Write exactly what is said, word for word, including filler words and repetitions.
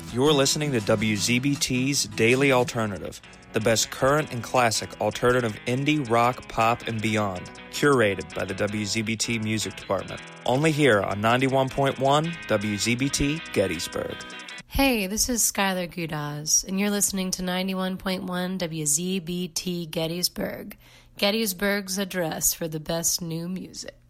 You're listening to W Z B T's Daily Alternative, the best current and classic alternative indie, rock, pop, and beyond, curated by the W Z B T Music Department. Only here on ninety-one point one W Z B T Gettysburg. Hey, this is Skylar Gudaz, and you're listening to ninety-one point one W Z B T Gettysburg, Gettysburg's address for the best new music.